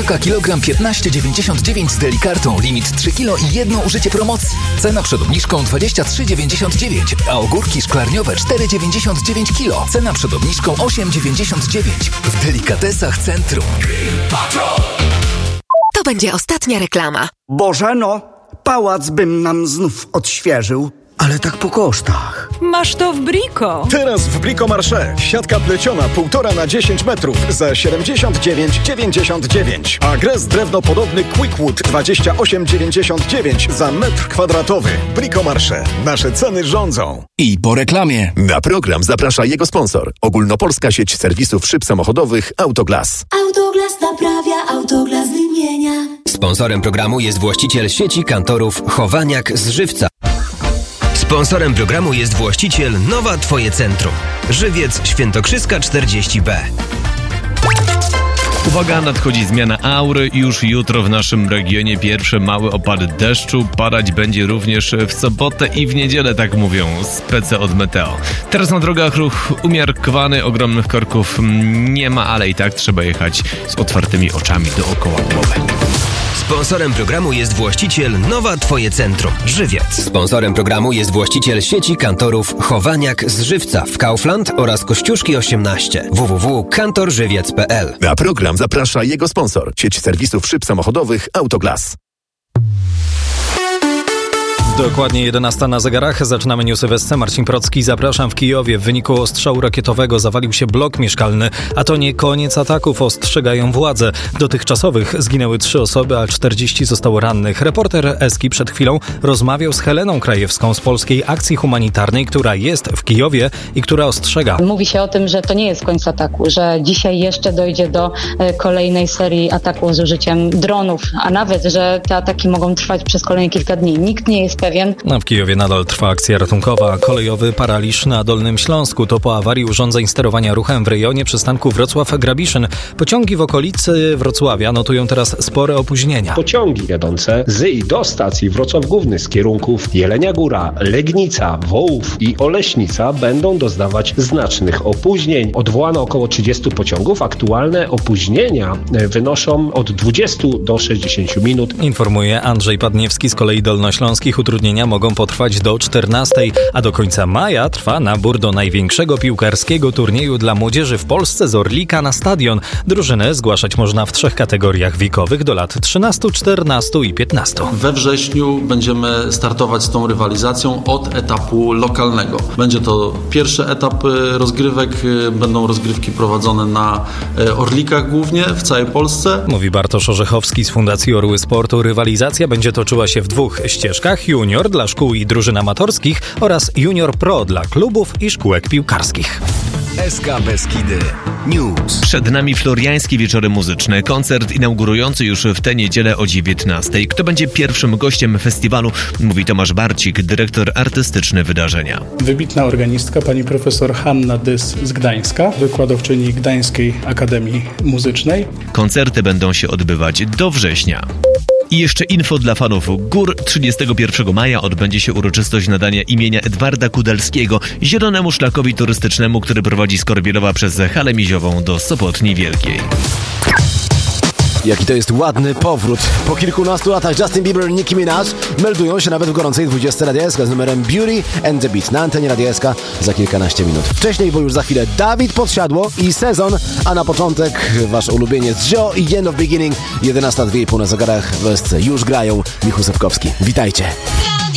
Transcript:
Marchewka kilogram 15,99 z Delikartą. Limit 3 kg i jedno użycie promocji. Cena przed obniżką 23,99, a ogórki szklarniowe 4,99 kg. Cena przed obniżką 8,99. W Delikatesach Centrum. To będzie ostatnia reklama. Bożeno, pałac bym nam znów odświeżył. Ale tak po kosztach. Masz to w Brico. Teraz w Brico Marché. Siatka pleciona 1,5 na 10 metrów za 79,99. A gres drewnopodobny Quickwood 28,99 za metr kwadratowy. Brico Marché. Nasze ceny rządzą. I po reklamie. Na program zaprasza jego sponsor. Ogólnopolska sieć serwisów szyb samochodowych Autoglas. Autoglas naprawia, Autoglas wymienia. Sponsorem programu jest właściciel sieci kantorów Chowaniak z Żywca. Sponsorem programu jest właściciel Nowa Twoje Centrum. Żywiec Świętokrzyska 40B. Uwaga, nadchodzi zmiana aury. Już jutro w naszym regionie pierwsze małe opady deszczu. Padać będzie również w sobotę i w niedzielę, tak mówią spece od Meteo. Teraz na drogach ruch umiarkowany, ogromnych korków nie ma, ale i tak trzeba jechać z otwartymi oczami dookoła głowy. Sponsorem programu jest właściciel Nowa Twoje Centrum. Żywiec. Sponsorem programu jest właściciel sieci kantorów Chowaniak z Żywca w Kaufland oraz Kościuszki 18. www.kantorżywiec.pl. Na program zaprasza jego sponsor. Sieć serwisów szyb samochodowych Autoglas. Dokładnie 11 na zegarach. Zaczynamy newsy w SC. Marcin Procki. Zapraszam. W Kijowie w wyniku ostrzału rakietowego zawalił się blok mieszkalny. A to nie koniec ataków, ostrzegają władze. Dotychczasowych zginęły 3 osoby, a 40 zostało rannych. Reporter Eski przed chwilą rozmawiał z Heleną Krajewską z Polskiej Akcji Humanitarnej, która jest w Kijowie i która ostrzega. Mówi się o tym, że to nie jest koniec ataku, że dzisiaj jeszcze dojdzie do kolejnej serii ataków z użyciem dronów, a nawet, że te ataki mogą trwać przez kolejne kilka dni. Nikt nie jest pewien. W Kijowie nadal trwa akcja ratunkowa. Kolejowy paraliż na Dolnym Śląsku. To po awarii urządzeń sterowania ruchem w rejonie przystanku Wrocław-Grabiszyn. Pociągi w okolicy Wrocławia notują teraz spore opóźnienia. Pociągi jadące z i do stacji Wrocław Główny z kierunków Jelenia Góra, Legnica, Wołów i Oleśnica będą doznawać znacznych opóźnień. Odwołano około 30 pociągów. Aktualne opóźnienia wynoszą od 20 do 60 minut. Informuje Andrzej Padniewski z kolei dolnośląskich. Utrudnienia mogą potrwać do 14, a do końca maja trwa nabór do największego piłkarskiego turnieju dla młodzieży w Polsce z Orlika na stadion. Drużynę zgłaszać można w 3 kategoriach wiekowych do lat 13, 14 i 15. We wrześniu będziemy startować z tą rywalizacją od etapu lokalnego. Będzie to pierwszy etap rozgrywek, będą rozgrywki prowadzone na Orlikach głównie w całej Polsce. Mówi Bartosz Orzechowski z Fundacji Orły Sportu. Rywalizacja będzie toczyła się w 2 ścieżkach: junior dla szkół i drużyn amatorskich oraz junior pro dla klubów i szkółek piłkarskich. SK Beskidy News. Przed nami floriańskie wieczory muzyczne. Koncert inaugurujący już w tę niedzielę o 19:00. Kto będzie pierwszym gościem festiwalu? Mówi Tomasz Barcik, dyrektor artystyczny wydarzenia. Wybitna organistka pani profesor Hanna Dys z Gdańska, wykładowczyni Gdańskiej Akademii Muzycznej. Koncerty będą się odbywać do września. I jeszcze info dla fanów gór. 31 maja odbędzie się uroczystość nadania imienia Edwarda Kudelskiego zielonemu szlakowi turystycznemu, który prowadzi z Korbielowa przez Halę Miziową do Sopotni Wielkiej. Jaki to jest ładny powrót. Po kilkunastu latach Justin Bieber i Nicki Minaj meldują się nawet w gorącej 20 Radia SK z numerem Beauty and the Beat na antenie Radia SK za kilkanaście minut. Wcześniej, bo już za chwilę Dawid Podsiadło i Sezon, a na początek wasz ulubieniec Joe i End of Beginning. 11:02 na zegarach w SC już grają. Michał Sepkowski. Witajcie.